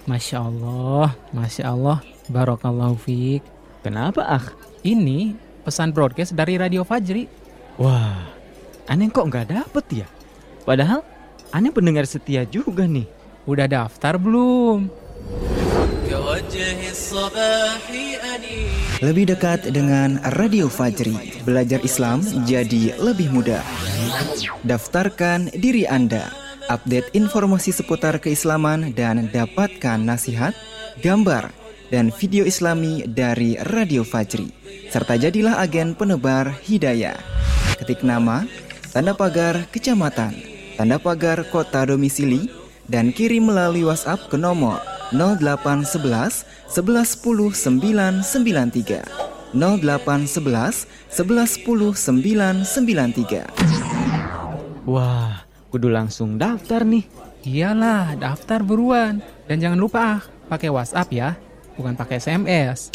Masya Allah, Barakallahu fiik. Kenapa, Akh? Ini pesan broadcast dari Radio Fajri. Wah, aneh kok nggak dapet ya? Padahal aneh pendengar setia juga nih. Udah daftar belum? Lebih dekat dengan Radio Fajri, belajar Islam jadi lebih mudah. Daftarkan diri Anda, update informasi seputar keislaman dan dapatkan nasihat, gambar, dan video Islami dari Radio Fajri. Serta jadilah agen penebar hidayah. Ketik nama, tanda pagar kecamatan, tanda pagar kota domisili, dan kirim melalui WhatsApp ke nomor 0811 11 10 993 0811 11 10 993. Wah, kudu langsung daftar nih. Iyalah, daftar buruan. Dan jangan lupa pakai WhatsApp ya, bukan pakai SMS.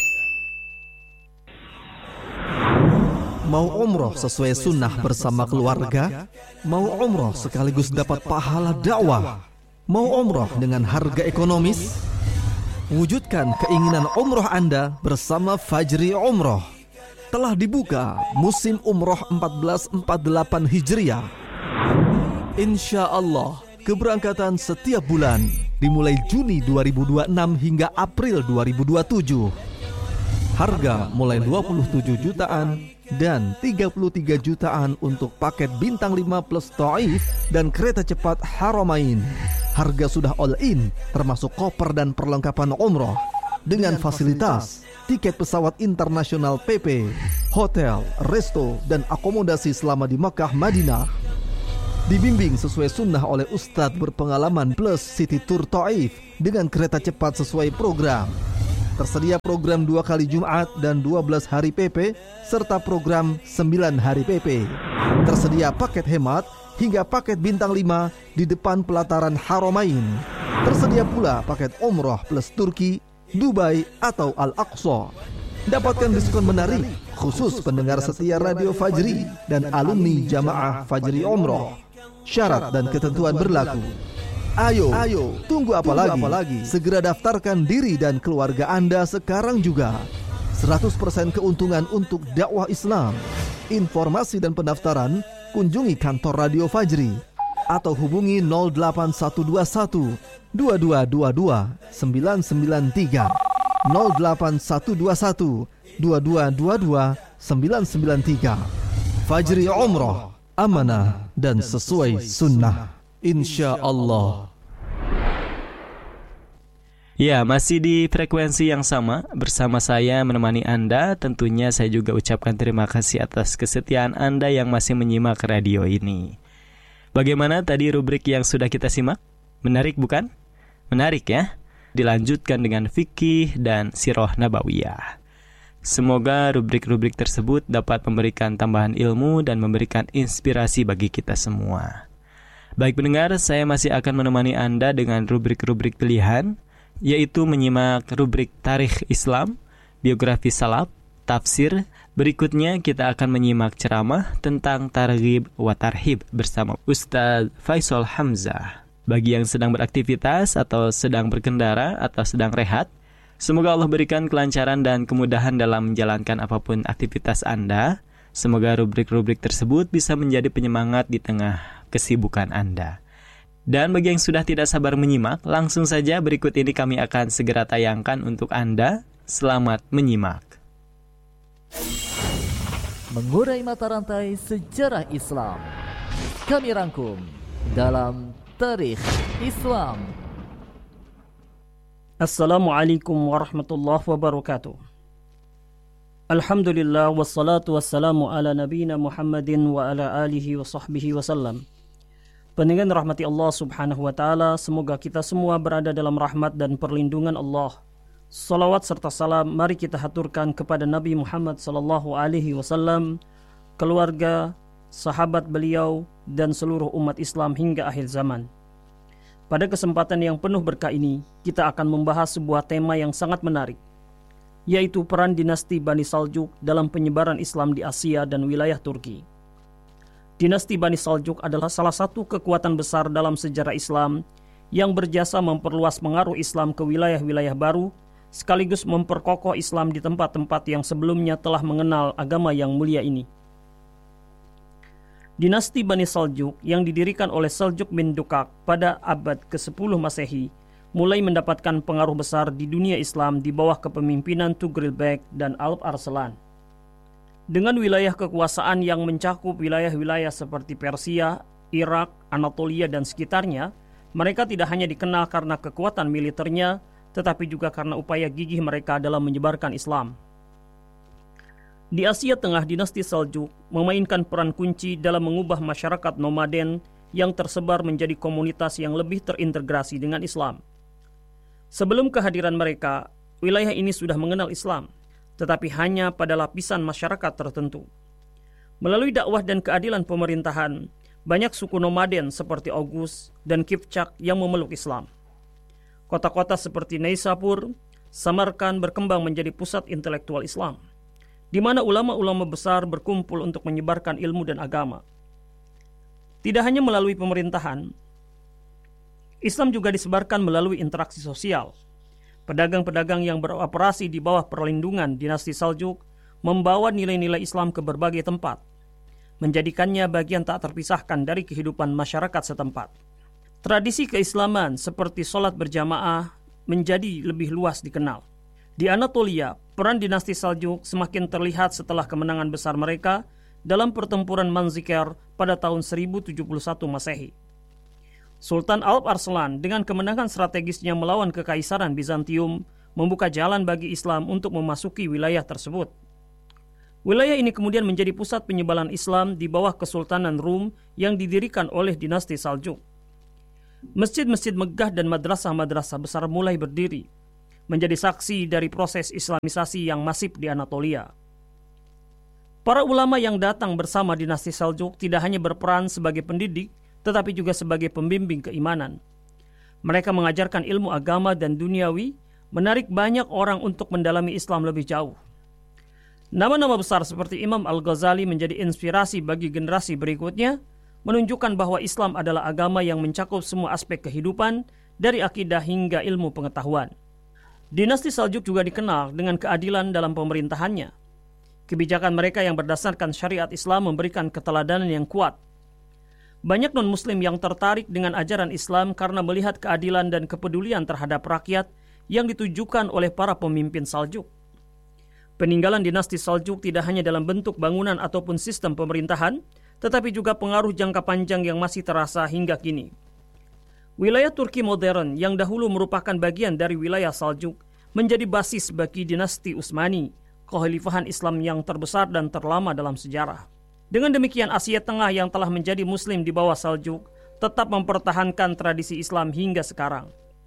Mau umroh sesuai sunnah bersama keluarga? Mau umroh sekaligus dapat pahala dakwah? Mau umroh dengan harga ekonomis? Wujudkan keinginan umroh Anda bersama Fajri Umroh. Telah dibuka musim umroh 1448 Hijriah. Insya Allah, keberangkatan setiap bulan dimulai Juni 2026 hingga April 2027. Harga mulai 27 jutaan dan 33 jutaan untuk paket bintang 5 plus Taif dan kereta cepat Haramain. Harga sudah all in, termasuk koper dan perlengkapan umroh, dengan fasilitas tiket pesawat internasional PP, hotel, resto, dan akomodasi selama di Makkah Madinah. Dibimbing sesuai sunnah oleh Ustadz berpengalaman plus City Tour Taif dengan kereta cepat sesuai program. Tersedia program 2 kali Jumat dan 12 hari PP, serta program 9 hari PP. Tersedia paket hemat hingga paket bintang 5 di depan pelataran Haramain. Tersedia pula paket umroh plus Turki, Dubai, atau Al-Aqsa. Dapatkan diskon menarik khusus pendengar setia Radio Fajri dan alumni Jamaah Fajri Umroh. Syarat dan ketentuan berlaku. Ayo, tunggu apa lagi? Segera daftarkan diri dan keluarga Anda sekarang juga. 100% keuntungan untuk dakwah Islam. Informasi dan pendaftaran kunjungi kantor Radio Fajri atau hubungi 08121 2222 993 08121 2222 993. Fajri Umroh, amanah dan sesuai sunnah, insya Allah. Ya, masih di frekuensi yang sama bersama saya menemani Anda. Tentunya saya juga ucapkan terima kasih atas kesetiaan Anda yang masih menyimak radio ini. Bagaimana tadi rubrik yang sudah kita simak? Menarik bukan? Menarik ya? Dilanjutkan dengan fikih dan sirah nabawiyah. Semoga rubrik-rubrik tersebut dapat memberikan tambahan ilmu dan memberikan inspirasi bagi kita semua. Baik pendengar, saya masih akan menemani Anda dengan rubrik-rubrik pilihan, yaitu menyimak rubrik Tarikh Islam, biografi salaf, tafsir. Berikutnya kita akan menyimak ceramah tentang targhib wa tarhib bersama Ustaz Faisal Hamzah. Bagi yang sedang beraktivitas atau sedang berkendara atau sedang rehat, semoga Allah berikan kelancaran dan kemudahan dalam menjalankan apapun aktivitas Anda. Semoga rubrik-rubrik tersebut bisa menjadi penyemangat di tengah kesibukan Anda. Dan bagi yang sudah tidak sabar menyimak, langsung saja berikut ini kami akan segera tayangkan untuk Anda. Selamat menyimak. Mengurai mata rantai sejarah Islam, kami rangkum dalam Tarikh Islam. Assalamualaikum warahmatullahi wabarakatuh. Alhamdulillah wassalatu wassalamu ala nabiyina Muhammadin wa ala alihi wa sahbihi wasallam. Pendengar rahmati Allah subhanahu wa ta'ala, semoga kita semua berada dalam rahmat dan perlindungan Allah. Salawat serta salam mari kita haturkan kepada Nabi Muhammad sallallahu alaihi wasallam, keluarga, sahabat beliau, dan seluruh umat Islam hingga akhir zaman. Pada kesempatan yang penuh berkah ini, kita akan membahas sebuah tema yang sangat menarik, yaitu peran dinasti Bani Saljuk dalam penyebaran Islam di Asia dan wilayah Turki. Dinasti Bani Saljuk adalah salah satu kekuatan besar dalam sejarah Islam yang berjasa memperluas pengaruh Islam ke wilayah-wilayah baru, sekaligus memperkokoh Islam di tempat-tempat yang sebelumnya telah mengenal agama yang mulia ini. Dinasti Bani Saljuk yang didirikan oleh Seljuk bin Dukak pada abad ke-10 Masehi mulai mendapatkan pengaruh besar di dunia Islam di bawah kepemimpinan Tughril Beg dan Alp Arslan. Dengan wilayah kekuasaan yang mencakup wilayah-wilayah seperti Persia, Irak, Anatolia, dan sekitarnya, mereka tidak hanya dikenal karena kekuatan militernya, tetapi juga karena upaya gigih mereka dalam menyebarkan Islam. Di Asia Tengah, dinasti Seljuk memainkan peran kunci dalam mengubah masyarakat nomaden yang tersebar menjadi komunitas yang lebih terintegrasi dengan Islam. Sebelum kehadiran mereka, wilayah ini sudah mengenal Islam, tetapi hanya pada lapisan masyarakat tertentu. Melalui dakwah dan keadilan pemerintahan, banyak suku nomaden seperti Oghuz dan Kipchak yang memeluk Islam. Kota-kota seperti Naisapur, Samarkand berkembang menjadi pusat intelektual Islam, di mana ulama-ulama besar berkumpul untuk menyebarkan ilmu dan agama. Tidak hanya melalui pemerintahan, Islam juga disebarkan melalui interaksi sosial. Pedagang-pedagang yang beroperasi di bawah perlindungan dinasti Seljuk membawa nilai-nilai Islam ke berbagai tempat, menjadikannya bagian tak terpisahkan dari kehidupan masyarakat setempat. Tradisi keislaman seperti sholat berjamaah menjadi lebih luas dikenal. Di Anatolia, peran dinasti Seljuk semakin terlihat setelah kemenangan besar mereka dalam pertempuran Manzikert pada tahun 1071 Masehi. Sultan Alp Arslan dengan kemenangan strategisnya melawan Kekaisaran Bizantium membuka jalan bagi Islam untuk memasuki wilayah tersebut. Wilayah ini kemudian menjadi pusat penyebaran Islam di bawah Kesultanan Rum yang didirikan oleh dinasti Seljuk. Masjid-masjid megah dan madrasah-madrasah besar mulai berdiri, menjadi saksi dari proses Islamisasi yang masif di Anatolia. Para ulama yang datang bersama dinasti Seljuk tidak hanya berperan sebagai pendidik, tetapi juga sebagai pembimbing keimanan. Mereka mengajarkan ilmu agama dan duniawi, menarik banyak orang untuk mendalami Islam lebih jauh. Nama-nama besar seperti Imam Al-Ghazali menjadi inspirasi bagi generasi berikutnya, menunjukkan bahwa Islam adalah agama yang mencakup semua aspek kehidupan, dari akidah hingga ilmu pengetahuan. Dinasti Seljuk juga dikenal dengan keadilan dalam pemerintahannya. Kebijakan mereka yang berdasarkan syariat Islam memberikan keteladanan yang kuat. Banyak non-muslim yang tertarik dengan ajaran Islam karena melihat keadilan dan kepedulian terhadap rakyat yang ditujukan oleh para pemimpin Seljuk. Peninggalan dinasti Seljuk tidak hanya dalam bentuk bangunan ataupun sistem pemerintahan, tetapi juga pengaruh jangka panjang yang masih terasa hingga kini. Wilayah Turki modern yang dahulu merupakan bagian dari wilayah Seljuk menjadi basis bagi dinasti Utsmani, kekhalifahan Islam yang terbesar dan terlama dalam sejarah. Dengan demikian, Asia Tengah yang telah menjadi muslim di bawah Seljuk tetap mempertahankan tradisi Islam hingga sekarang.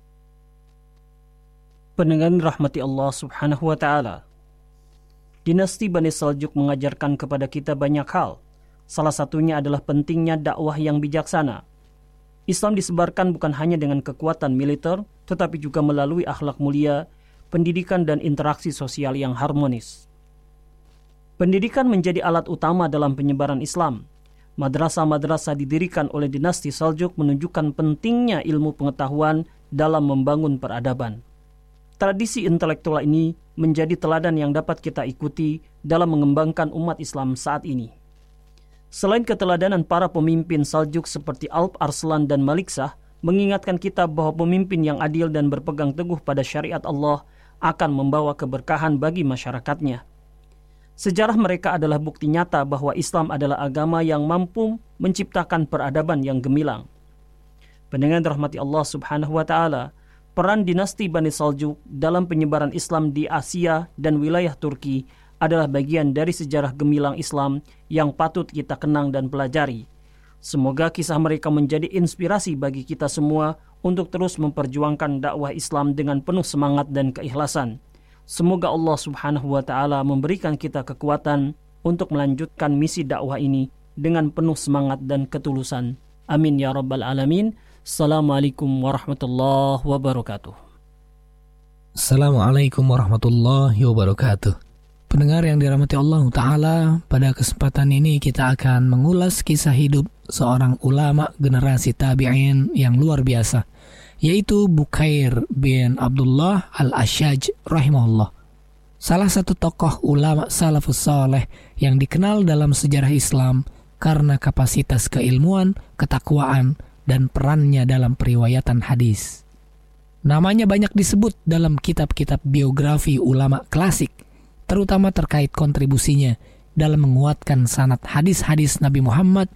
Pendengar rahmati Allah Subhanahu wa taala. Dinasti Bani Seljuk mengajarkan kepada kita banyak hal. Salah satunya adalah pentingnya dakwah yang bijaksana. Islam disebarkan bukan hanya dengan kekuatan militer, tetapi juga melalui akhlak mulia, pendidikan dan interaksi sosial yang harmonis. Pendidikan menjadi alat utama dalam penyebaran Islam. Madrasah-madrasah didirikan oleh dinasti Seljuk menunjukkan pentingnya ilmu pengetahuan dalam membangun peradaban. Tradisi intelektual ini menjadi teladan yang dapat kita ikuti dalam mengembangkan umat Islam saat ini. Selain keteladanan para pemimpin Seljuk seperti Alp Arslan dan Maliksah, mengingatkan kita bahwa pemimpin yang adil dan berpegang teguh pada syariat Allah akan membawa keberkahan bagi masyarakatnya. Sejarah mereka adalah bukti nyata bahwa Islam adalah agama yang mampu menciptakan peradaban yang gemilang. Pendengar rahmati Allah Subhanahu wa taala, peran dinasti Bani Seljuk dalam penyebaran Islam di Asia dan wilayah Turki adalah bagian dari sejarah gemilang Islam yang patut kita kenang dan pelajari. Semoga kisah mereka menjadi inspirasi bagi kita semua untuk terus memperjuangkan dakwah Islam dengan penuh semangat dan keikhlasan. Semoga Allah Subhanahu wa taala memberikan kita kekuatan untuk melanjutkan misi dakwah ini dengan penuh semangat dan ketulusan. Amin ya rabbal alamin. Assalamualaikum warahmatullahi wabarakatuh. Assalamualaikum warahmatullahi wabarakatuh. Pendengar yang dirahmati Allah Ta'ala, pada kesempatan ini kita akan mengulas kisah hidup seorang ulama generasi tabi'in yang luar biasa, yaitu Bukair bin Abdullah al-Ashaj rahimahullah. Salah satu tokoh ulama salafus saleh yang dikenal dalam sejarah Islam karena kapasitas keilmuan, ketakwaan, dan perannya dalam periwayatan hadis. Namanya banyak disebut dalam kitab-kitab biografi ulama klasik, terutama terkait kontribusinya dalam menguatkan sanad hadis-hadis Nabi Muhammad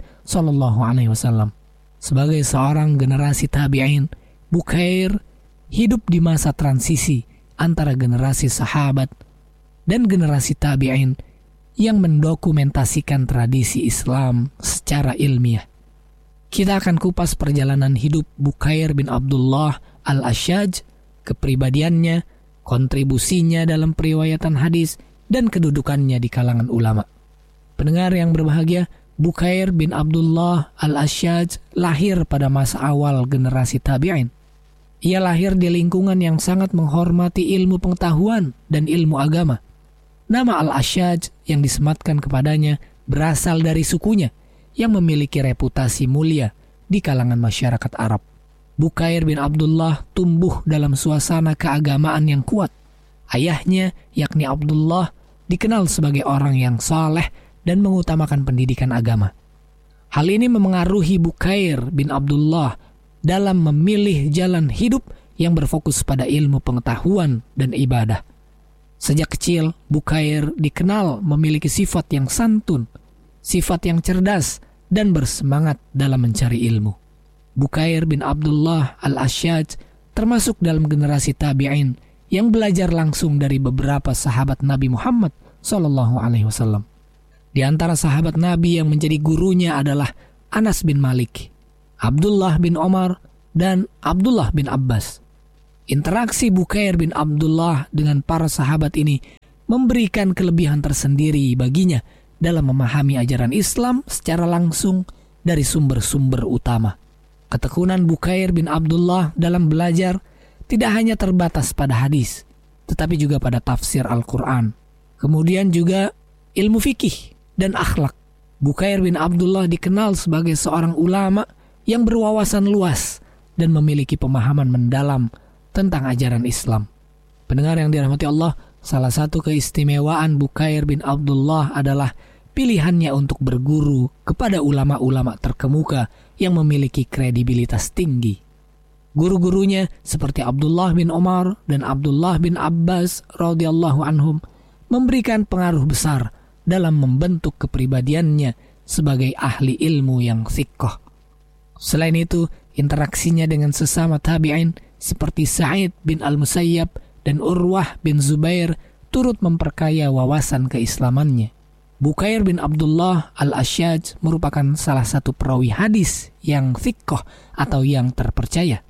SAW. Sebagai seorang generasi tabi'in, Bukair hidup di masa transisi antara generasi sahabat dan generasi tabi'in yang mendokumentasikan tradisi Islam secara ilmiah. Kita akan kupas perjalanan hidup Bukair bin Abdullah al-Ashaj, kepribadiannya, kontribusinya dalam periwayatan hadis, dan kedudukannya di kalangan ulama. Pendengar yang berbahagia, Bukair bin Abdullah al-Ashaj lahir pada masa awal generasi tabi'in. Ia lahir di lingkungan yang sangat menghormati ilmu pengetahuan dan ilmu agama. Nama al-Ashaj yang disematkan kepadanya berasal dari sukunya yang memiliki reputasi mulia di kalangan masyarakat Arab. Bukair bin Abdullah tumbuh dalam suasana keagamaan yang kuat. Ayahnya, yakni Abdullah, dikenal sebagai orang yang saleh dan mengutamakan pendidikan agama. Hal ini memengaruhi Bukair bin Abdullah dalam memilih jalan hidup yang berfokus pada ilmu pengetahuan dan ibadah. Sejak kecil, Bukair dikenal memiliki sifat yang santun, sifat yang cerdas, dan bersemangat dalam mencari ilmu. Bukair bin Abdullah al-Ashaj termasuk dalam generasi tabi'in yang belajar langsung dari beberapa sahabat Nabi Muhammad SAW. Di antara sahabat Nabi yang menjadi gurunya adalah Anas bin Malik, Abdullah bin Omar, dan Abdullah bin Abbas. Interaksi Bukair bin Abdullah dengan para sahabat ini memberikan kelebihan tersendiri baginya dalam memahami ajaran Islam secara langsung dari sumber-sumber utama. Ketekunan Bukair bin Abdullah dalam belajar tidak hanya terbatas pada hadis, tetapi juga pada tafsir Al-Quran. Kemudian juga ilmu fikih dan akhlak. Bukair bin Abdullah dikenal sebagai seorang ulama yang berwawasan luas dan memiliki pemahaman mendalam tentang ajaran Islam. Pendengar yang dirahmati Allah, salah satu keistimewaan Bukair bin Abdullah adalah pilihannya untuk berguru kepada ulama-ulama terkemuka yang memiliki kredibilitas tinggi. Guru-gurunya seperti Abdullah bin Omar dan Abdullah bin Abbas radhiyallahu anhum memberikan pengaruh besar dalam membentuk kepribadiannya sebagai ahli ilmu yang thiqah. Selain itu, interaksinya dengan sesama tabi'in seperti Sa'id bin Al-Musayyab dan Urwah bin Zubair turut memperkaya wawasan keislamannya. Bukair bin Abdullah al-Ashaj merupakan salah satu perawi hadis yang thiqah atau yang terpercaya.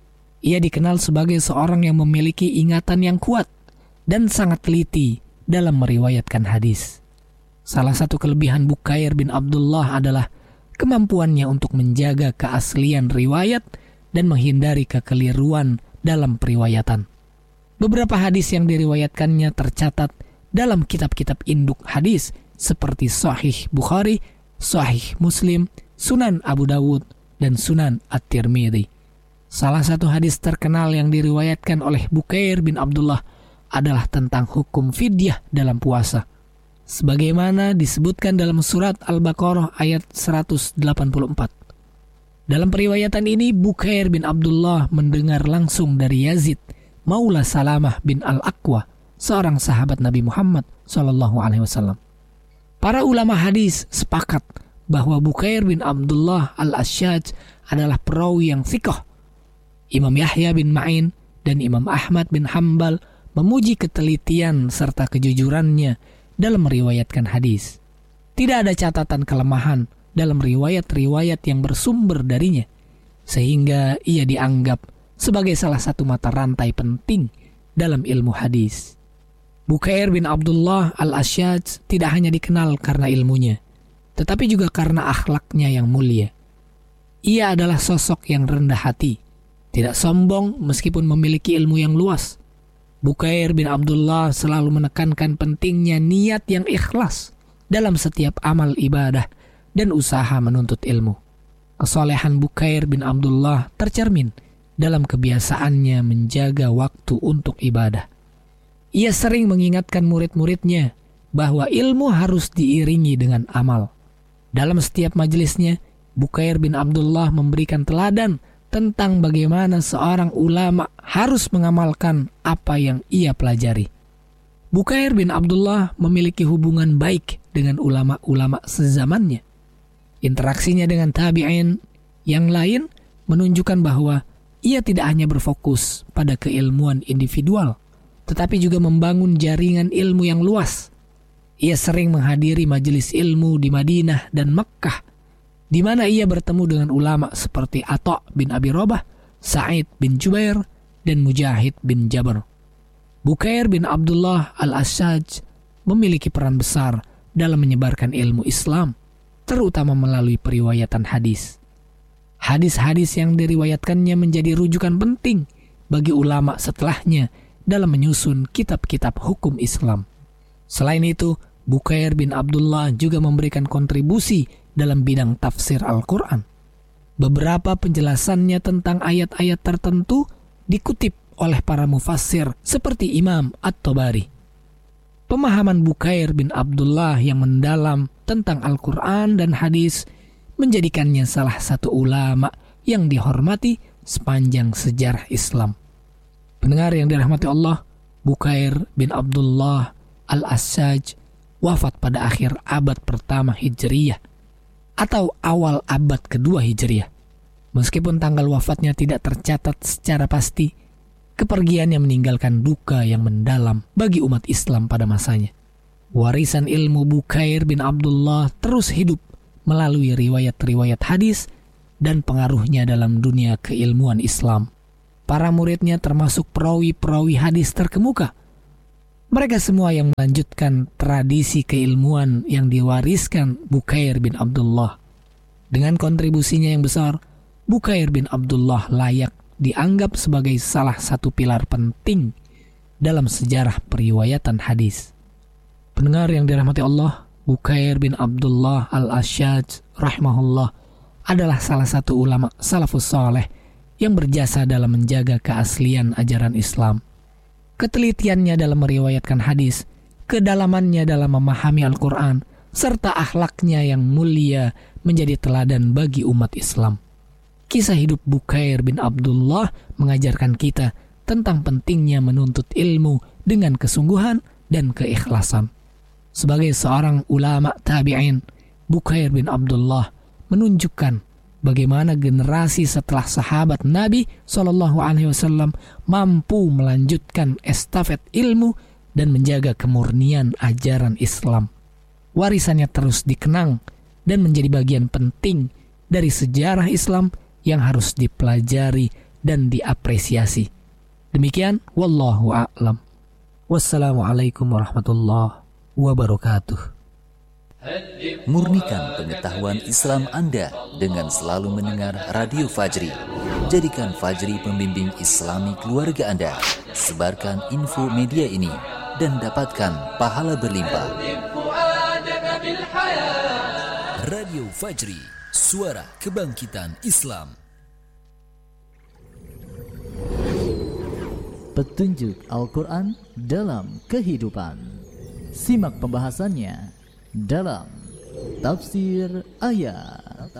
Ia dikenal sebagai seorang yang memiliki ingatan yang kuat dan sangat teliti dalam meriwayatkan hadis. Salah satu kelebihan Bukair bin Abdullah adalah kemampuannya untuk menjaga keaslian riwayat dan menghindari kekeliruan dalam periwayatan. Beberapa hadis yang diriwayatkannya tercatat dalam kitab-kitab induk hadis seperti Sahih Bukhari, Sahih Muslim, Sunan Abu Dawud, dan Sunan At-Tirmidzi. Salah satu hadis terkenal yang diriwayatkan oleh Bukair bin Abdullah adalah tentang hukum fidyah dalam puasa. Sebagaimana disebutkan dalam surat Al-Baqarah ayat 184. Dalam periwayatan ini, Bukair bin Abdullah mendengar langsung dari Yazid, Maula Salamah bin Al-Aqwa, seorang sahabat Nabi Muhammad SAW. Para ulama hadis sepakat bahwa Bukair bin Abdullah al-Ashaj adalah perawi yang thiqah. Imam Yahya bin Ma'in dan Imam Ahmad bin Hanbal memuji ketelitian serta kejujurannya dalam meriwayatkan hadis. Tidak ada catatan kelemahan dalam riwayat-riwayat yang bersumber darinya, sehingga ia dianggap sebagai salah satu mata rantai penting dalam ilmu hadis. Bukair bin Abdullah al-Ashaj tidak hanya dikenal karena ilmunya, tetapi juga karena akhlaknya yang mulia. Ia adalah sosok yang rendah hati, tidak sombong meskipun memiliki ilmu yang luas. Bukair bin Abdullah selalu menekankan pentingnya niat yang ikhlas dalam setiap amal ibadah dan usaha menuntut ilmu. Kesolehan Bukair bin Abdullah tercermin dalam kebiasaannya menjaga waktu untuk ibadah. Ia sering mengingatkan murid-muridnya bahwa ilmu harus diiringi dengan amal. Dalam setiap majelisnya, Bukair bin Abdullah memberikan teladan tentang bagaimana seorang ulama harus mengamalkan apa yang ia pelajari. Bukair bin Abdullah memiliki hubungan baik dengan ulama-ulama sezamannya. Interaksinya dengan tabi'in yang lain menunjukkan bahwa ia tidak hanya berfokus pada keilmuan individual, tetapi juga membangun jaringan ilmu yang luas. Ia sering menghadiri majelis ilmu di Madinah dan Mekkah, di mana ia bertemu dengan ulama seperti Atha bin Abi Rabah, Sa'id bin Jubair, dan Mujahid bin Jabr. Bukair bin Abdullah al-Ashaj memiliki peran besar dalam menyebarkan ilmu Islam, terutama melalui periwayatan hadis. Hadis-hadis yang diriwayatkannya menjadi rujukan penting bagi ulama setelahnya dalam menyusun kitab-kitab hukum Islam. Selain itu, Bukair bin Abdullah juga memberikan kontribusi dalam bidang tafsir Al-Quran. Beberapa penjelasannya tentang ayat-ayat tertentu dikutip oleh para mufassir seperti Imam At-Tabari. Pemahaman Bukair bin Abdullah yang mendalam tentang Al-Quran dan hadis menjadikannya salah satu ulama yang dihormati sepanjang sejarah Islam. Pendengar yang dirahmati Allah, Bukair bin Abdullah al-Ashaj wafat pada akhir abad pertama Hijriyah atau awal abad kedua Hijriyah. Meskipun tanggal wafatnya tidak tercatat secara pasti, kepergiannya meninggalkan duka yang mendalam bagi umat Islam pada masanya. Warisan ilmu Bukair bin Abdullah terus hidup melalui riwayat-riwayat hadis dan pengaruhnya dalam dunia keilmuan Islam. Para muridnya termasuk perawi-perawi hadis terkemuka. Mereka semua yang melanjutkan tradisi keilmuan yang diwariskan Bukair bin Abdullah. Dengan kontribusinya yang besar, Bukair bin Abdullah layak dianggap sebagai salah satu pilar penting dalam sejarah periwayatan hadis. Pendengar yang dirahmati Allah, Bukair bin Abdullah al-Ashaj rahimahullah adalah salah satu ulama salafus saleh yang berjasa dalam menjaga keaslian ajaran Islam. Ketelitiannya dalam meriwayatkan hadis, kedalamannya dalam memahami Al-Quran, serta akhlaknya yang mulia menjadi teladan bagi umat Islam. Kisah hidup Bukair bin Abdullah mengajarkan kita tentang pentingnya menuntut ilmu dengan kesungguhan dan keikhlasan. Sebagai seorang ulama tabi'in, Bukair bin Abdullah menunjukkan bagaimana generasi setelah sahabat Nabi SAW mampu melanjutkan estafet ilmu dan menjaga kemurnian ajaran Islam. Warisannya terus dikenang dan menjadi bagian penting dari sejarah Islam yang harus dipelajari dan diapresiasi. Demikian, wallahu a'lam. Wassalamualaikum warahmatullahi wabarakatuh. Murnikan pengetahuan Islam Anda dengan selalu mendengar Radio Fajri. Jadikan Fajri pembimbing Islami keluarga Anda. Sebarkan info media ini dan dapatkan pahala berlimpah. Radio Fajri, suara kebangkitan Islam. Petunjuk Al-Quran dalam kehidupan. Simak pembahasannya dalam Tafsir Ayat.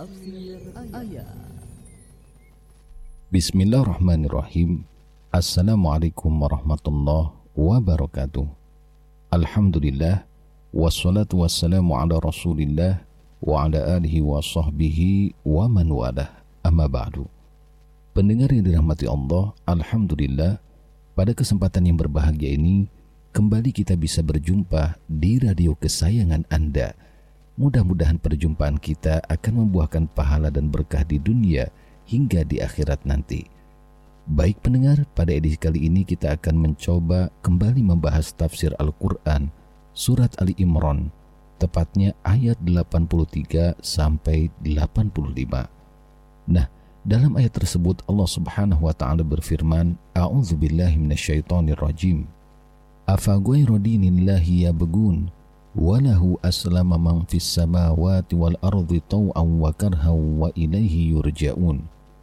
Bismillahirrahmanirrahim. Assalamualaikum warahmatullahi wabarakatuh. Alhamdulillah, wassalatu wassalamu ala rasulillah wa ala alihi wa sahbihi wa man walah. Amma ba'du. Pendengar yang dirahmati Allah, alhamdulillah, pada kesempatan yang berbahagia ini kembali kita bisa berjumpa di radio kesayangan Anda. Mudah-mudahan perjumpaan kita akan membuahkan pahala dan berkah di dunia hingga di akhirat nanti. Baik pendengar, pada edisi kali ini kita akan mencoba kembali membahas tafsir Al-Quran surat Ali Imran, tepatnya ayat 83 sampai 85. Nah, dalam ayat tersebut Allah Subhanahu wa taala berfirman, A'udzubillahi minasyaitonir rajim. Afa ghayra dinillahi yabghun wa lahu aslama man fis samawati wal ardi taw'an wa karhan wa ilaihi yurja'un.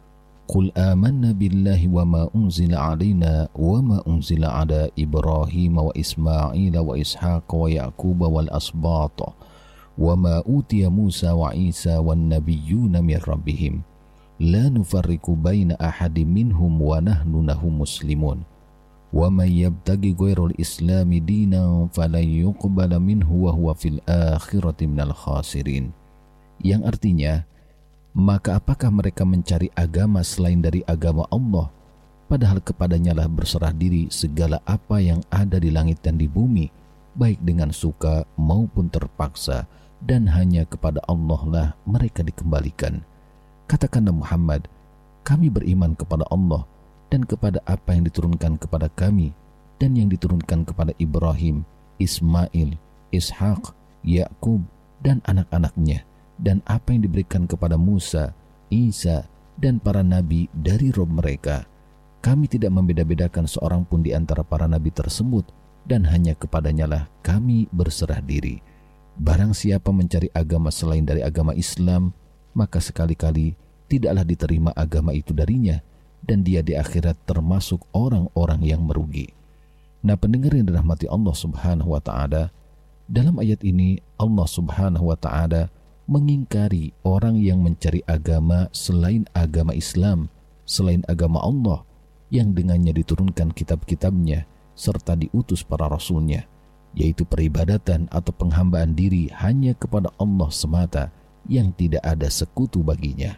Qul amanna billahi wa ma unzila alaina wa ma unzila ala Ibrahim wa Ismail wa Ishaq wa Yaqub wal asbat wa ma utiya Musa wa Isa wan nabiyyuna min rabbihim la nufarriqu baina ahadin minhum wa nahnu lahu muslimun wa man yabtaghi ghairal islami dinan falan yuqbala minhu wa huwa fil akhirati minal khasirin. Yang artinya, maka apakah mereka mencari agama selain dari agama Allah, padahal kepadanya lah berserah diri segala apa yang ada di langit dan di bumi, baik dengan suka maupun terpaksa, dan hanya kepada Allah lah mereka dikembalikan. Katakanlah Muhammad, kami beriman kepada Allah dan kepada apa yang diturunkan kepada kami dan yang diturunkan kepada Ibrahim, Ismail, Ishaq, Yaqub dan anak-anaknya, dan apa yang diberikan kepada Musa, Isa dan para nabi dari Rabb mereka. Kami tidak membeda-bedakan seorang pun di antara para nabi tersebut, dan hanya kepadanya lah kami berserah diri. Barang siapa mencari agama selain dari agama Islam, maka sekali-kali tidaklah diterima agama itu darinya, dan dia di akhirat termasuk orang-orang yang merugi. Nah, pendengar yang dirahmati Allah Subhanahu wa Ta'ala, dalam ayat ini Allah Subhanahu wa Ta'ala mengingkari orang yang mencari agama selain agama Islam, selain agama Allah yang dengannya diturunkan kitab-kitabnya serta diutus para rasulnya, yaitu peribadatan atau penghambaan diri hanya kepada Allah semata yang tidak ada sekutu baginya.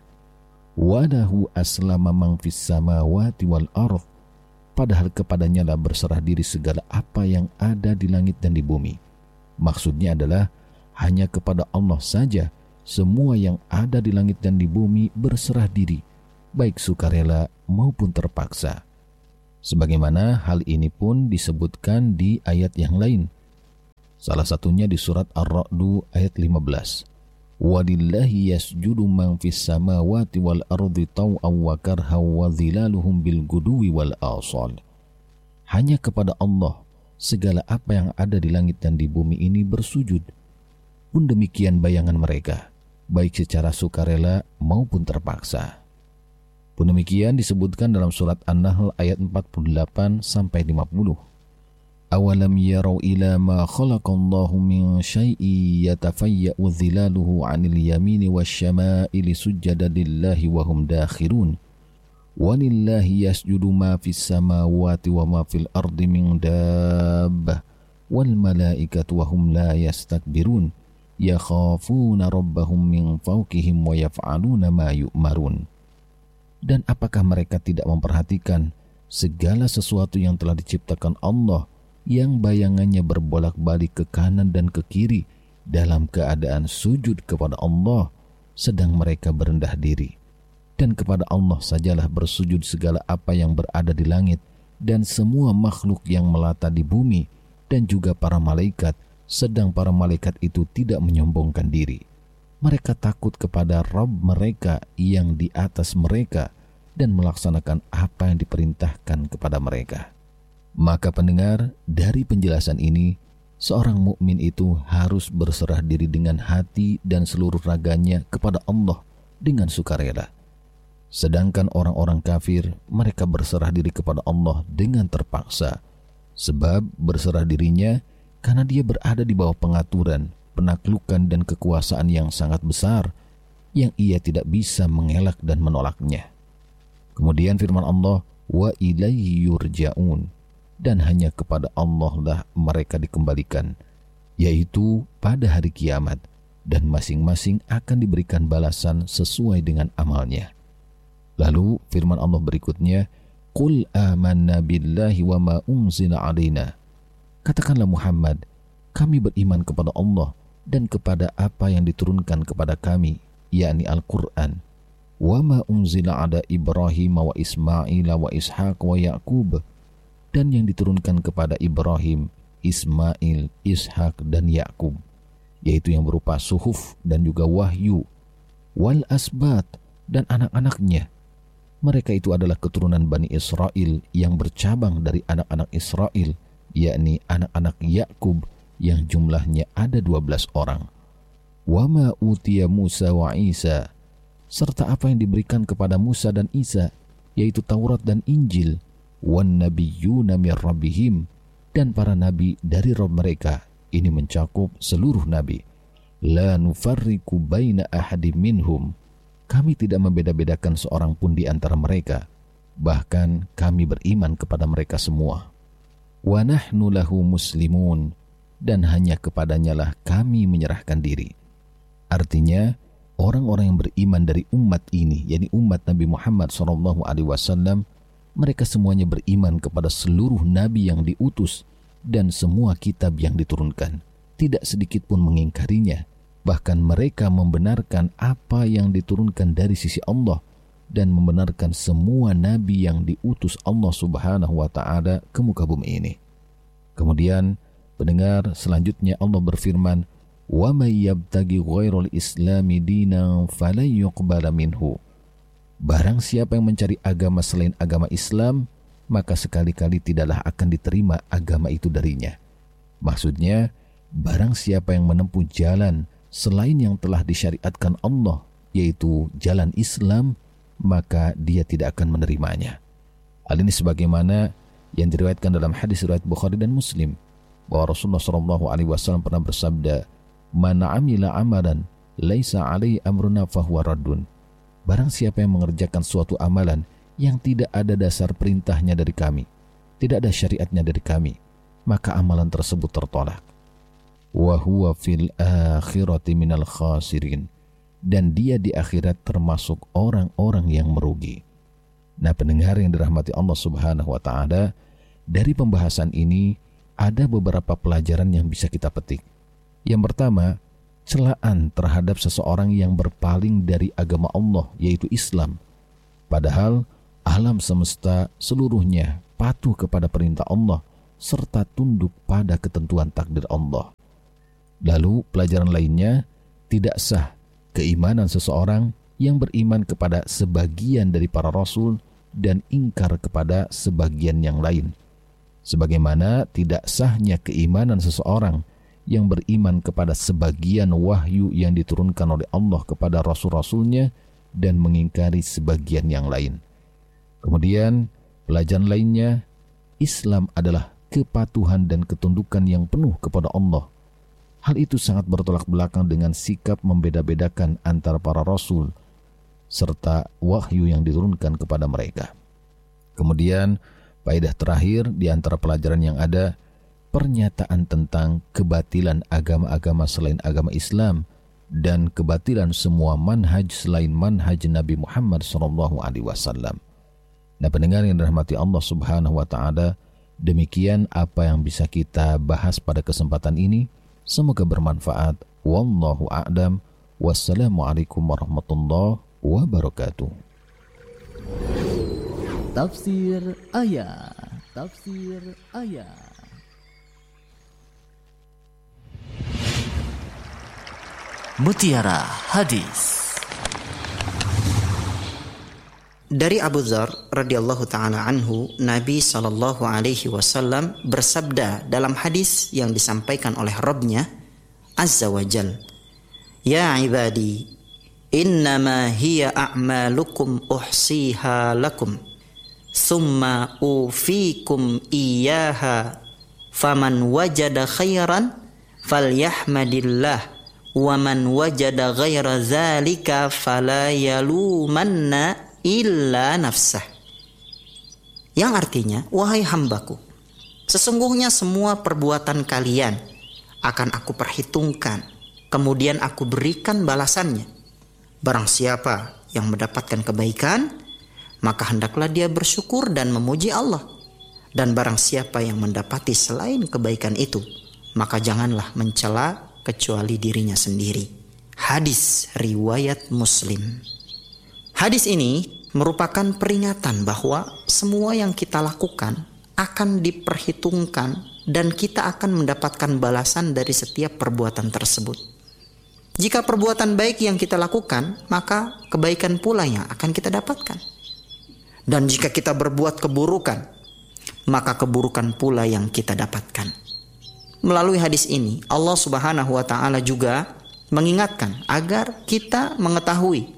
Walahu aslama man fis samawati wal ardh, padahal kepadanya lah berserah diri segala apa yang ada di langit dan di bumi. Maksudnya adalah hanya kepada Allah saja semua yang ada di langit dan di bumi berserah diri, baik sukarela maupun terpaksa. Sebagaimana hal ini pun disebutkan di ayat yang lain. Salah satunya di surat Ar-Ra'd ayat 15. Walillahi yasjudu man fis samawati wal ardi taw'an wa karhan wa dhilaluhum bil guduwi wal asal. Hanya kepada Allah segala apa yang ada di langit dan di bumi ini bersujud. Pun demikian bayangan mereka, baik secara sukarela maupun terpaksa. Pun demikian disebutkan dalam surat An-Nahl ayat 48 sampai 50. Awalam yarau ila ma khalaqallahu min syai'in yatafayya'u dhilaluhu 'anil yamini wasyama'ili sujjadan lillahi wa hum dakhirun. Walillahi yasjudu ma fis samawati wa ma fil ardi min dabbah wal malaikatu wa hum la yastakbirun yakhafuna rabbahum min fawqihim wa yaf'aluna ma yu'marun. Dan apakah mereka tidak memperhatikan segala sesuatu yang telah diciptakan Allah yang bayangannya berbolak-balik ke kanan dan ke kiri dalam keadaan sujud kepada Allah, sedang mereka berendah diri. Dan kepada Allah sajalah bersujud segala apa yang berada di langit dan semua makhluk yang melata di bumi, dan juga para malaikat, sedang para malaikat itu tidak menyombongkan diri. Mereka takut kepada Rabb mereka yang di atas mereka dan melaksanakan apa yang diperintahkan kepada mereka. Maka pendengar, dari penjelasan ini, seorang mukmin itu harus berserah diri dengan hati dan seluruh raganya kepada Allah dengan sukarela. Sedangkan orang-orang kafir, mereka berserah diri kepada Allah dengan terpaksa. Sebab berserah dirinya karena dia berada di bawah pengaturan, penaklukan dan kekuasaan yang sangat besar yang ia tidak bisa mengelak dan menolaknya. Kemudian firman Allah, wa ilaihi yurja'un, dan hanya kepada Allah lah mereka dikembalikan, yaitu pada hari kiamat, dan masing-masing akan diberikan balasan sesuai dengan amalnya. Lalu firman Allah berikutnya, Qul amanna billahi wa ma unzila alaina. Katakanlah Muhammad, kami beriman kepada Allah dan kepada apa yang diturunkan kepada kami, yakni Al-Quran. Wa ma unzila ala Ibrahim wa Ismail wa Ishaq wa Yaqub, dan yang diturunkan kepada Ibrahim, Ismail, Ishak dan Yaqub, yaitu yang berupa suhuf dan juga wahyu, wal asbat dan anak-anaknya. Mereka itu adalah keturunan Bani Israel yang bercabang dari anak-anak Israel, yakni anak-anak Yaqub yang jumlahnya ada 12 orang. Wa ma utiya Musa wa Isa, serta apa yang diberikan kepada Musa dan Isa, yaitu Taurat dan Injil, wan nabiyyuna mir rabbihim, dan para nabi dari Rabb mereka. Ini mencakup seluruh nabi. La nufarriqu baina ahadim minhum. Kami tidak membeda-bedakan seorang pun di antara mereka. Bahkan kami beriman kepada mereka semua. Wa nahnu lahu muslimun, dan hanya kepadanya lah kami menyerahkan diri. Artinya, orang-orang yang beriman dari umat ini, yakni umat Nabi Muhammad SAW, mereka semuanya beriman kepada seluruh nabi yang diutus dan semua kitab yang diturunkan. Tidak sedikit pun mengingkarinya. Bahkan mereka membenarkan apa yang diturunkan dari sisi Allah dan membenarkan semua nabi yang diutus Allah Subhanahu wa Ta'ala ke muka bumi ini. Kemudian pendengar, selanjutnya Allah berfirman, "Wa may yabtaghi ghairal islami dinan falan yuqbala minhu." Barang siapa yang mencari agama selain agama Islam, maka sekali-kali tidaklah akan diterima agama itu darinya. Maksudnya, barang siapa yang menempuh jalan selain yang telah disyariatkan Allah, yaitu jalan Islam, maka dia tidak akan menerimanya. Hal ini sebagaimana yang diriwayatkan dalam hadis riwayat Bukhari dan Muslim, bahwa Rasulullah SAW pernah bersabda, "Man amila amalan laisa alaihi amruna fahuwa raddun." Barang siapa yang mengerjakan suatu amalan yang tidak ada dasar perintahnya dari kami, tidak ada syariatnya dari kami, maka amalan tersebut tertolak. Wa huwa fil akhirati minal khasirin, dan dia di akhirat termasuk orang-orang yang merugi. Nah, pendengar yang dirahmati Allah Subhanahu wa Ta'ala, dari pembahasan ini ada beberapa pelajaran yang bisa kita petik. Yang pertama, celaan terhadap seseorang yang berpaling dari agama Allah, yaitu Islam. Padahal alam semesta seluruhnya patuh kepada perintah Allah serta tunduk pada ketentuan takdir Allah. Lalu pelajaran lainnya, tidak sah keimanan seseorang yang beriman kepada sebagian dari para rasul dan ingkar kepada sebagian yang lain. Sebagaimana tidak sahnya keimanan seseorang yang beriman kepada sebagian wahyu yang diturunkan oleh Allah kepada rasul-rasulnya dan mengingkari sebagian yang lain. Kemudian pelajaran lainnya, Islam adalah kepatuhan dan ketundukan yang penuh kepada Allah. Hal itu sangat bertolak belakang dengan sikap membeda-bedakan antara para rasul serta wahyu yang diturunkan kepada mereka. Kemudian faedah terakhir di antara pelajaran yang ada, pernyataan tentang kebatilan agama-agama selain agama Islam dan kebatilan semua manhaj selain manhaj Nabi Muhammad SAW. Nah, pendengar yang dirahmati Allah Subhanahu wa Ta'ala, demikian apa yang bisa kita bahas pada kesempatan ini. Semoga bermanfaat. Wallahu a'lam. Wassalamualaikum warahmatullahi wabarakatuh. Tafsir ayat. Tafsir ayat. Mutiara Hadis. Dari Abu Dzar radhiyallahu taala anhu, Nabi sallallahu alaihi wasallam bersabda dalam hadis yang disampaikan oleh Rabb-Nya Azza wa Jal, "Ya ibadi, innama hiya a'malukum uhsiha lakum, summa ufikum iyyaha, faman wajada khairan falyahmadillah, wa man wajada ghaira zalika fala yalumanna illa nafsah." Yang artinya, wahai hambaku, sesungguhnya semua perbuatan kalian akan aku perhitungkan, kemudian aku berikan balasannya. Barang siapa yang mendapatkan kebaikan, maka hendaklah dia bersyukur dan memuji Allah. Dan barang siapa yang mendapati selain kebaikan itu, maka janganlah mencela kecuali dirinya sendiri. Hadis riwayat Muslim. Hadis ini merupakan peringatan bahwa semua yang kita lakukan akan diperhitungkan dan kita akan mendapatkan balasan dari setiap perbuatan tersebut. Jika perbuatan baik yang kita lakukan, maka kebaikan pula yang akan kita dapatkan. Dan jika kita berbuat keburukan, maka keburukan pula yang kita dapatkan. Melalui hadis ini, Allah Subhanahu wa Ta'ala juga mengingatkan agar kita mengetahui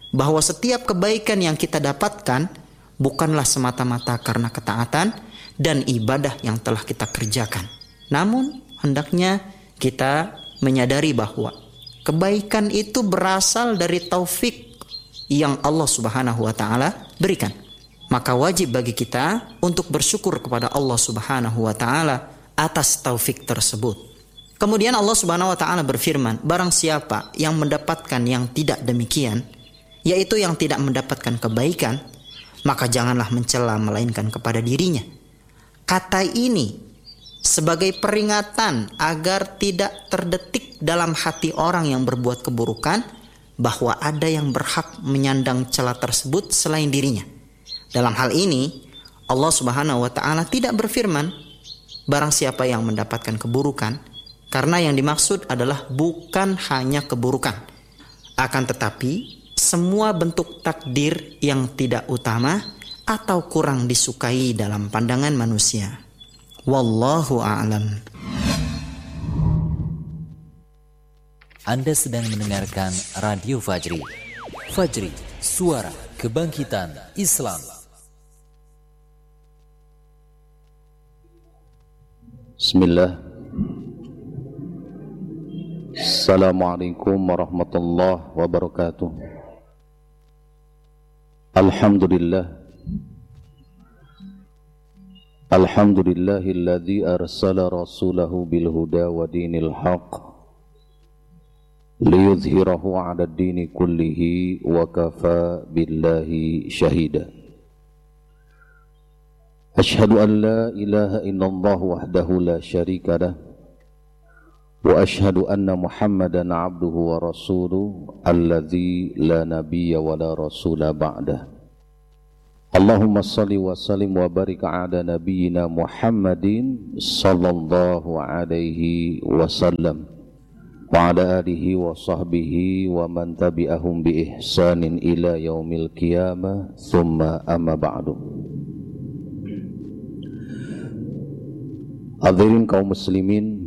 bahwa setiap kebaikan yang kita dapatkan bukanlah semata-mata karena ketaatan dan ibadah yang telah kita kerjakan. Namun hendaknya kita menyadari bahwa kebaikan itu berasal dari taufik yang Allah Subhanahu wa taala berikan. Maka wajib bagi kita untuk bersyukur kepada Allah Subhanahu wa taala atas taufik tersebut. Kemudian Allah Subhanahu wa taala berfirman, barang siapa yang mendapatkan yang tidak demikian, yaitu yang tidak mendapatkan kebaikan, maka janganlah mencela melainkan kepada dirinya. Kata ini sebagai peringatan agar tidak terdetik dalam hati orang yang berbuat keburukan bahwa ada yang berhak menyandang cela tersebut selain dirinya. Dalam hal ini Allah Subhanahu wa taala tidak berfirman barang siapa yang mendapatkan keburukan, karena yang dimaksud adalah bukan hanya keburukan, akan tetapi semua bentuk takdir yang tidak utama atau kurang disukai dalam pandangan manusia. Wallahu a'lam. Anda sedang mendengarkan Radio Fajri. Fajri, suara kebangkitan Islam. Bismillah. Assalamualaikum warahmatullahi wabarakatuh. Alhamdulillah. Alhamdulillahilladzi arsala rasulahu bil huda wa dinil haqq liyudhhirahu 'ala ad-dini kullihi wa kafa billahi shahida. Ashhadu an la ilaha illallah wahdahu la syarika lah wa ashhadu anna Muhammadan 'abduhu wa rasuluhu alladzi la nabiyya wa la rasula ba'dah. Allahumma salli wa sallim wa barik ala nabiyyina Muhammadin sallallahu alaihi wasallam wa ala alihi wa sahbihi wa man tabi'ahum bi ihsanin ila yaumil qiyamah thumma amma ba'du. Hadirin kaum muslimin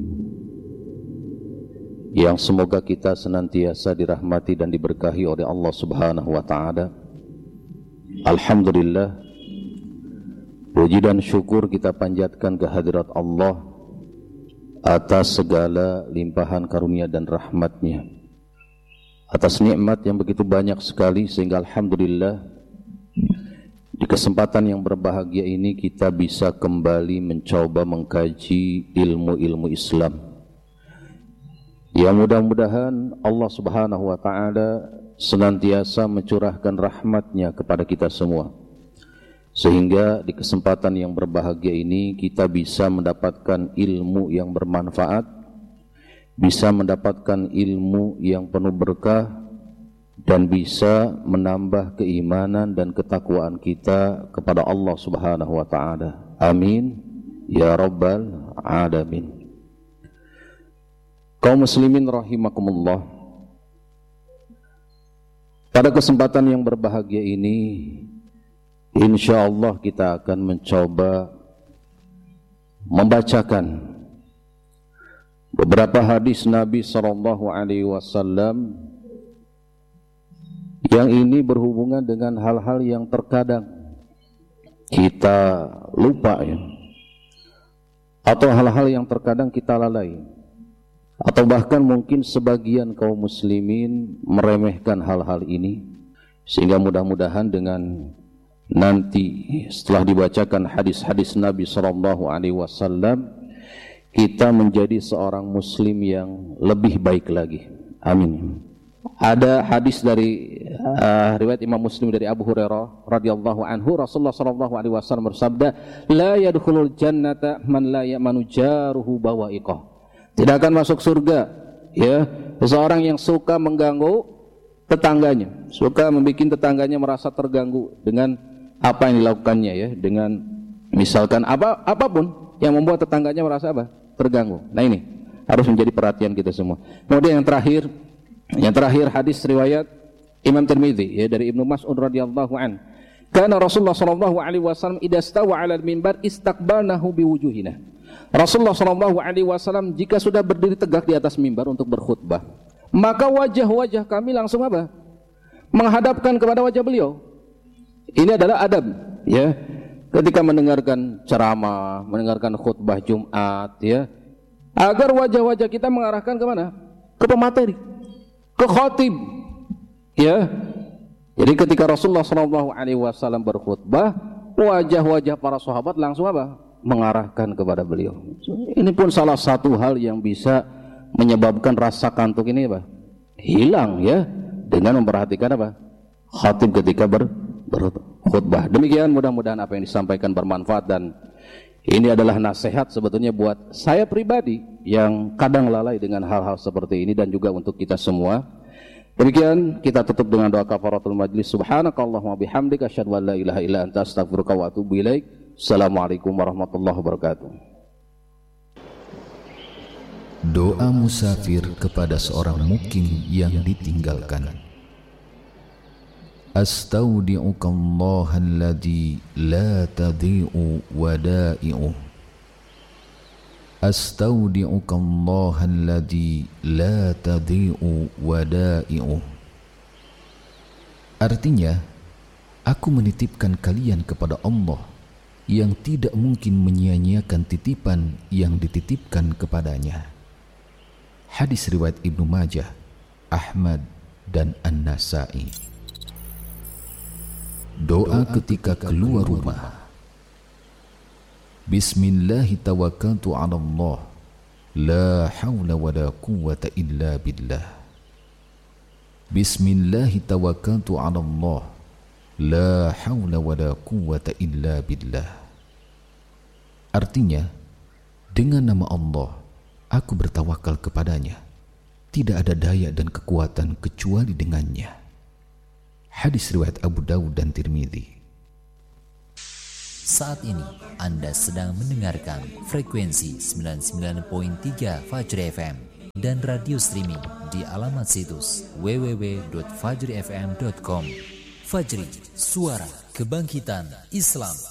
yang semoga kita senantiasa dirahmati dan diberkahi oleh Allah Subhanahu wa taala. Alhamdulillah, puji dan syukur kita panjatkan kehadirat Allah atas segala limpahan karunia dan rahmat-Nya, atas nikmat yang begitu banyak sekali, sehingga alhamdulillah di kesempatan yang berbahagia ini kita bisa kembali mencoba mengkaji ilmu-ilmu Islam. Ya, mudah-mudahan Allah Subhanahu wa taala senantiasa mencurahkan rahmat-Nya kepada kita semua, sehingga di kesempatan yang berbahagia ini kita bisa mendapatkan ilmu yang bermanfaat, bisa mendapatkan ilmu yang penuh berkah, dan bisa menambah keimanan dan ketakwaan kita kepada Allah Subhanahu wa taala. Amin ya rabbal alamin. Kaum muslimin rahimakumullah, pada kesempatan yang berbahagia ini insyaallah kita akan mencoba membacakan beberapa hadis Nabi sallallahu alaihi wasallam yang ini berhubungan dengan hal-hal yang terkadang kita lupa, ya, atau hal-hal yang terkadang kita lalai, atau bahkan mungkin sebagian kaum muslimin meremehkan hal-hal ini, sehingga mudah-mudahan dengan nanti setelah dibacakan hadis-hadis Nabi sallallahu alaihi wasallam kita menjadi seorang muslim yang lebih baik lagi. Amin. Ada hadis dari riwayat Imam Muslim dari Abu Hurairah radhiyallahu anhu, Rasulullah sallallahu alaihi wasallam bersabda, "La yadkhulul jannata man la ya'manu jaruhu bawa'iqah." Tidak akan masuk surga, ya, seseorang yang suka mengganggu tetangganya, suka membuat tetangganya merasa terganggu dengan apa yang dilakukannya, ya, dengan misalkan apapun yang membuat tetangganya merasa terganggu. Nah, ini harus menjadi perhatian kita semua. Kemudian yang terakhir hadis riwayat Imam Tirmidzi, ya, dari Ibnu Mas'ud radhiyallahu an. Kana Rasulullah sallallahu alaihi wasallam idza stawa 'ala al-minbar istaqbalnahu biwujuhina. Rasulullah sallallahu alaihi wasallam jika sudah berdiri tegak di atas mimbar untuk berkhutbah, maka wajah-wajah kami langsung menghadapkan kepada wajah beliau. Ini adalah adab, ya. Ketika mendengarkan ceramah, mendengarkan khutbah Jumat, ya, agar wajah-wajah kita mengarahkan ke mana? Ke pemateri, ke khatib, ya. Jadi ketika Rasulullah SAW berkhutbah, wajah-wajah para sahabat langsung apa? Mengarahkan kepada beliau. Ini pun salah satu hal yang bisa menyebabkan rasa kantuk ini apa? Hilang, ya, dengan memperhatikan apa? Khatib ketika berkhutbah. Demikian, mudah-mudahan apa yang disampaikan bermanfaat, dan ini adalah nasihat sebetulnya buat saya pribadi yang kadang lalai dengan hal-hal seperti ini, dan juga untuk kita semua. Demikian, kita tutup dengan doa kafaratul majlis. Subhanakallahumma bihamdika asyhadu an la ilaha illa anta astaghfiruka wa atubu ilaik. Assalamualaikum warahmatullahi wabarakatuh. Doa musafir kepada seorang mukim yang ditinggalkan. Astaudi'ukallaha alladzi la tadhi'u wada'i'uh. Astaudi'ukallaha alladzi la tadhi'u wada'i'uh. Artinya, aku menitipkan kalian kepada Allah yang tidak mungkin menyia-nyiakan titipan yang dititipkan kepadanya. Hadis riwayat Ibnu Majah, Ahmad, dan An-Nasa'i. Doa ketika keluar rumah. Bismillahi tawakkaltu 'ala Allah, la haula wala quwwata illa billah. Bismillahi tawakkaltu 'ala Allah, la haula wala quwwata illa billah. Artinya, dengan nama Allah aku bertawakal kepadanya, tidak ada daya dan kekuatan kecuali dengannya. Hadis riwayat Abu Dawud dan Tirmidzi. Saat ini Anda sedang mendengarkan frekuensi 99.3 Fajri FM dan radio streaming di alamat situs www.fajrifm.com. Fajri, suara kebangkitan Islam.